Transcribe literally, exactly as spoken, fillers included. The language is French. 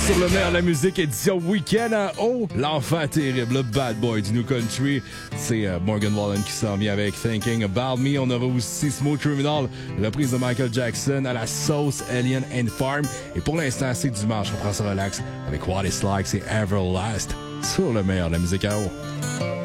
sur le meilleur de la musique, édition week-end en haut. L'enfant terrible, le bad boy du New Country. C'est euh, Morgan Wallen qui s'en vient avec Thinking About Me. On aura aussi Smooth Criminal, reprise de Michael Jackson à la sauce Alien and Farm. Et pour l'instant, c'est dimanche. On prend ça relax avec What It's Like, c'est Everlast sur le meilleur de la musique en haut.